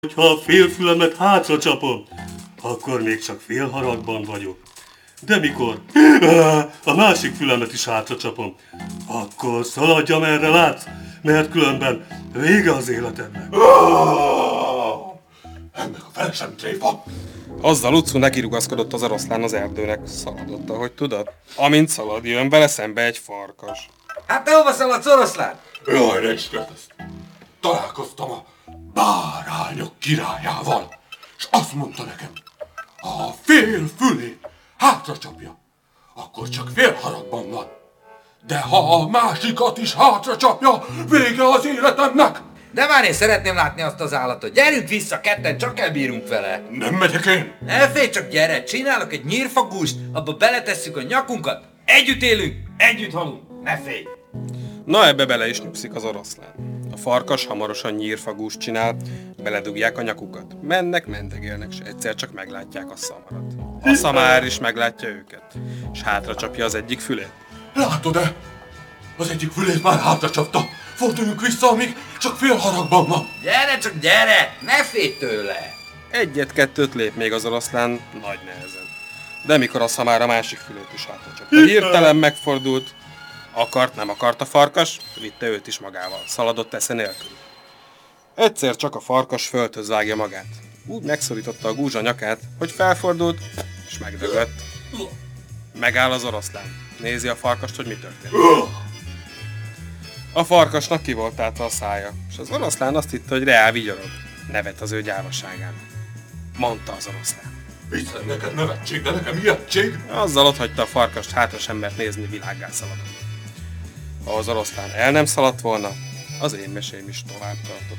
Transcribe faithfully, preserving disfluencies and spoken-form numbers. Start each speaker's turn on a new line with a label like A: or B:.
A: Ha a félfülemet hátra csapom, akkor még csak fél haragban vagyok. De mikor a másik fülemet is hátra csapom, akkor szaladj, amerre látsz, mert különben vége az életednek.
B: Ennek a fele sem tréfa.
C: Azzal Ucu nekirugaszkodott az oroszlán az erdőnek. Szaladott, ahogy tudod. Amint szalad, jön vele szembe egy farkas.
D: Hát te hova szaladsz, oroszlán?
B: Jaj, ne is kérdezd. Találkoztam a bárányok királyával, és azt mondta nekem, ha a fél fülét hátra csapja, akkor csak fél haragban van. De ha a másikat is hátra csapja, vége az életemnek.
D: De már én szeretném látni azt az állatot. Gyerünk vissza, ketten csak elbírunk vele.
B: Nem megyek én.
D: Ne félj csak, gyere, csinálok egy nyírfagúst, abba beletesszük a nyakunkat. Együtt élünk, együtt halunk. Ne félj.
C: Na, ebbe bele is nyugszik az oroszlán. A farkas hamarosan nyírfagúst csinál, beledugják a nyakukat. Mennek, mendegélnek, s egyszer csak meglátják a szamarat. A szamár is meglátja őket, és hátra csapja az egyik fülét.
B: Látod-e? Az egyik fülét már hátra csapta. Forduljunk vissza, amíg csak fél haragban van.
D: Gyere csak, gyere, ne félj tőle.
C: Egyet-kettőt lép még az oroszlán nagy nehezen. De mikor a szamár a másik fülét is hátra csapta, hirtelen megfordult, akart, nem akart a farkas, vitte őt is magával, szaladott esze nélkül. Egyszer csak a farkas földhöz vágja magát. Úgy megszorította a gúzsa nyakát, hogy felfordult, és megdögött. Megáll az oroszlán. Nézi a farkast, hogy mi történt. A farkasnak ki volt állta a szája, és az oroszlán azt hitte, hogy reál vigyorog. Nevet az ő gyávaságán. Mondta az oroszlán.
B: Hiszen neked nevetség, de nekem ijegység.
C: Azzal otthagyta a farkast, hátra sem mert nézni, világgá szaladott. Ha az oroszlán el nem szaladt volna, az én mesém is tovább tartott.